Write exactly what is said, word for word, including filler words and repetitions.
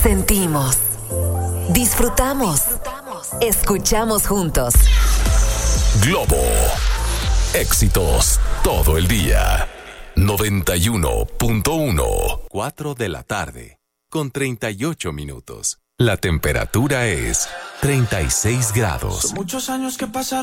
Sentimos, disfrutamos, escuchamos juntos. Globo. Éxitos todo el día. noventa y uno punto uno. cuatro de la tarde, con treinta y ocho minutos. La temperatura es treinta y seis grados. Son muchos años que pasaron.